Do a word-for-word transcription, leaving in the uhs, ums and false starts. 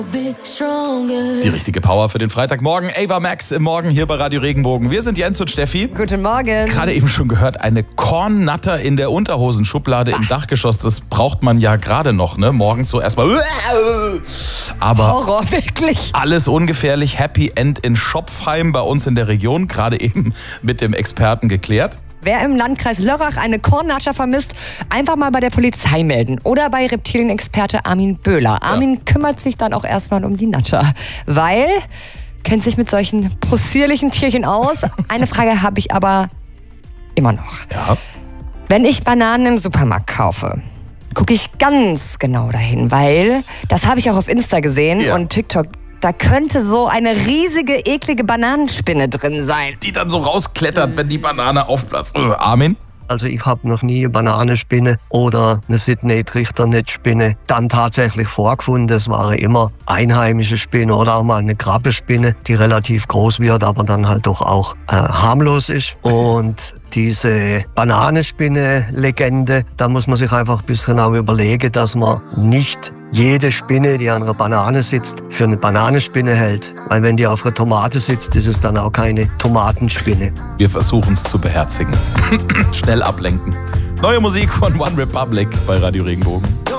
Die richtige Power für den Freitagmorgen. Ava Max im Morgen hier bei Radio Regenbogen. Wir sind Jens und Steffi. Guten Morgen. Gerade eben schon gehört, eine Kornnatter in der Unterhosenschublade Ach. im Dachgeschoss. Das braucht man ja gerade noch, ne? Morgens so erstmal. Aber Horror, wirklich. Alles ungefährlich. Happy End in Schopfheim bei uns in der Region. Gerade eben mit dem Experten geklärt. Wer im Landkreis Lörrach eine Kornnatter vermisst, einfach mal bei der Polizei melden. Oder bei Reptilienexperte Armin Böhler. Armin ja. kümmert sich dann auch erstmal um die Natter. Weil, kennt sich mit solchen possierlichen Tierchen aus. Eine Frage habe ich aber immer noch. Ja. Wenn ich Bananen im Supermarkt kaufe, gucke ich ganz genau dahin, weil das habe ich auch auf Insta gesehen ja. und TikTok. Da könnte so eine riesige, eklige Bananenspinne drin sein. Die dann so rausklettert, wenn die Banane aufplatzt. Armin? Also ich habe noch nie eine Bananenspinne oder eine Sydney-Trichternetzspinne dann tatsächlich vorgefunden. Das waren immer einheimische Spinnen oder auch mal eine Krabbespinne, die relativ groß wird, aber dann halt doch auch äh, harmlos ist. Und diese Bananenspinne-Legende, da muss man sich einfach ein bisschen auch überlegen, dass man nicht jede Spinne, die an einer Banane sitzt, für eine Bananenspinne hält. Weil wenn die auf einer Tomate sitzt, ist es dann auch keine Tomatenspinne. Wir versuchen es zu beherzigen. Schnell ablenken. Neue Musik von One Republic bei Radio Regenbogen.